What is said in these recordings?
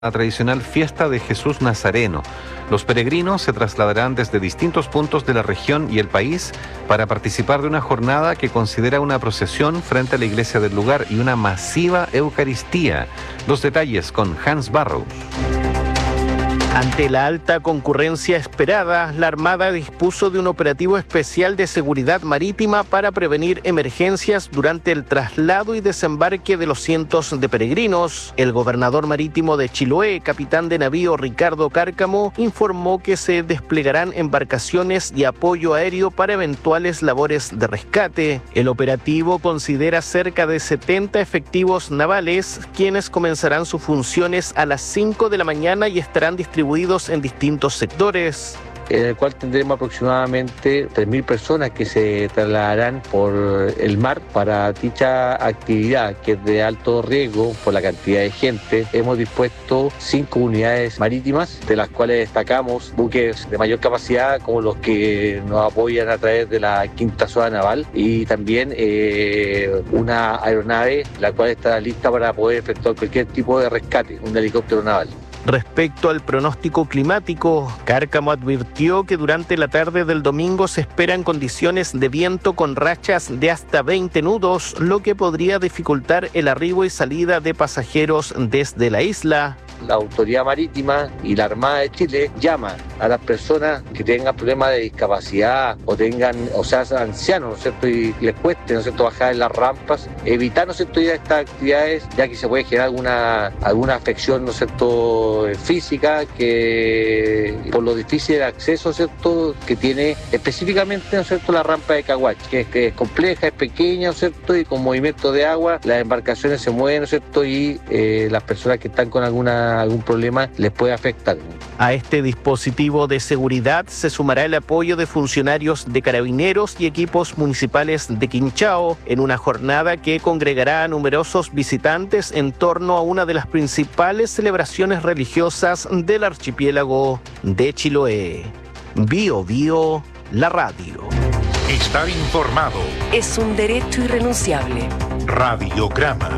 la tradicional fiesta de Jesús Nazareno. Los peregrinos se trasladarán desde distintos puntos de la región y el país para participar de una jornada que considera una procesión frente a la iglesia del lugar y una masiva Eucaristía. Los detalles con Hans Barrows. Ante la alta concurrencia esperada, la Armada dispuso de un operativo especial de seguridad marítima para prevenir emergencias durante el traslado y desembarque de los cientos de peregrinos. El gobernador marítimo de Chiloé, capitán de navío Ricardo Cárcamo, informó que se desplegarán embarcaciones y apoyo aéreo para eventuales labores de rescate. El operativo considera cerca de 70 efectivos navales, quienes comenzarán sus funciones a las 5 de la mañana y estarán distribuidos en distintos sectores. En el cual tendremos aproximadamente 3.000 personas que se trasladarán por el mar para dicha actividad, que es de alto riesgo por la cantidad de gente. Hemos dispuesto 5 unidades marítimas, de las cuales destacamos buques de mayor capacidad, como los que nos apoyan a través de la Quinta Zona Naval, y también una aeronave, la cual estará lista para poder efectuar cualquier tipo de rescate, un helicóptero naval. Respecto al pronóstico climático, Cárcamo advirtió que durante la tarde del domingo se esperan condiciones de viento con rachas de hasta 20 nudos, lo que podría dificultar el arribo y salida de pasajeros desde la isla. La Autoridad Marítima y la Armada de Chile llama a las personas que tengan problemas de discapacidad o sean ancianos, ¿no es cierto?, y les cueste, ¿no es cierto?, bajar en las rampas, evitar, ¿no es cierto?, ir a estas actividades, ya que se puede generar alguna afección, ¿no es cierto?, física, que por lo difícil de acceso, ¿no es cierto?, que tiene específicamente, ¿no es cierto?, la rampa de Caguachi, que es compleja, es pequeña, ¿no es cierto?, y con movimiento de agua, las embarcaciones se mueven, ¿no es cierto?, y las personas que están con algún problema les puede afectar. A este dispositivo de seguridad se sumará el apoyo de funcionarios de Carabineros y equipos municipales de Quinchao en una jornada que congregará a numerosos visitantes en torno a una de las principales celebraciones religiosas del archipiélago de Chiloé. Bio Bio, la radio. Estar informado es un derecho irrenunciable. Radiograma.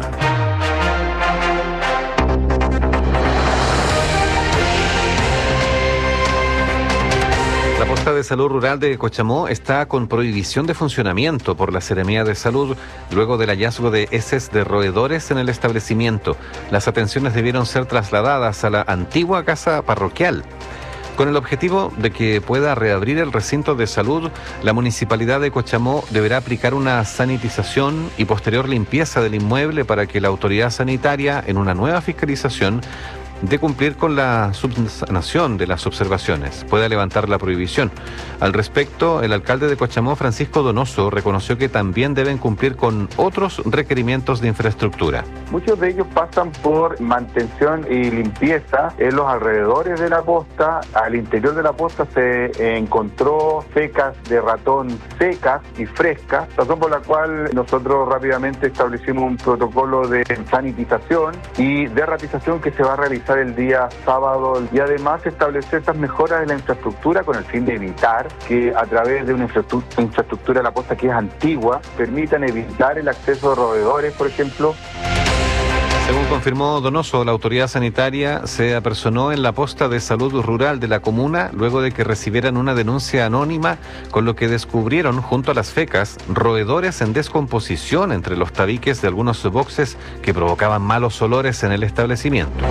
La posta de salud rural de Cochamó está con prohibición de funcionamiento por la Seremía de Salud luego del hallazgo de heces de roedores en el establecimiento. Las atenciones debieron ser trasladadas a la antigua casa parroquial. Con el objetivo de que pueda reabrir el recinto de salud, la Municipalidad de Cochamó deberá aplicar una sanitización y posterior limpieza del inmueble para que la autoridad sanitaria, en una nueva fiscalización, de cumplir con la subsanación de las observaciones, pueda levantar la prohibición. Al respecto, el alcalde de Cochamó, Francisco Donoso, reconoció que también deben cumplir con otros requerimientos de infraestructura. Muchos de ellos pasan por mantención y limpieza en los alrededores de la posta. Al interior de la posta se encontró fecas de ratón secas y frescas, razón por la cual nosotros rápidamente establecimos un protocolo de sanitización y de ratización que se va a realizar el día sábado, y además establecer estas mejoras en la infraestructura con el fin de evitar que a través de una infraestructura de la posta que es antigua permitan evitar el acceso de roedores, por ejemplo. Según confirmó Donoso, la autoridad sanitaria se apersonó en la posta de salud rural de la comuna luego de que recibieran una denuncia anónima, con lo que descubrieron junto a las fecas roedores en descomposición entre los tabiques de algunos boxes que provocaban malos olores en el establecimiento.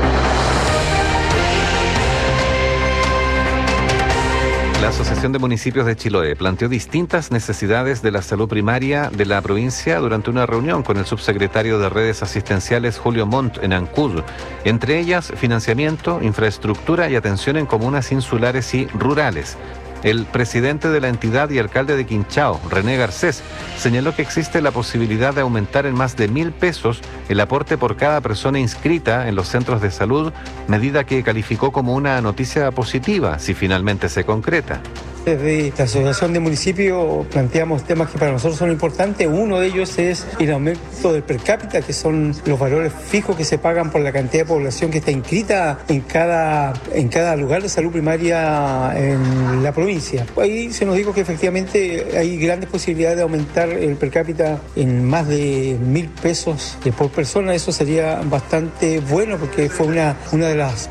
La Asociación de Municipios de Chiloé planteó distintas necesidades de la salud primaria de la provincia durante una reunión con el subsecretario de Redes Asistenciales Julio Montt en Ancud. Entre ellas, financiamiento, infraestructura y atención en comunas insulares y rurales. El presidente de la entidad y alcalde de Quinchao, René Garcés, señaló que existe la posibilidad de aumentar en más de 1.000 pesos el aporte por cada persona inscrita en los centros de salud, medida que calificó como una noticia positiva si finalmente se concreta. Desde la Asociación de Municipios planteamos temas que para nosotros son importantes. Uno de ellos es el aumento del per cápita, que son los valores fijos que se pagan por la cantidad de población que está inscrita en cada lugar de salud primaria en la provincia. Ahí se nos dijo que efectivamente hay grandes posibilidades de aumentar el per cápita en más de 1.000 pesos por persona. Eso sería bastante bueno porque fue una de las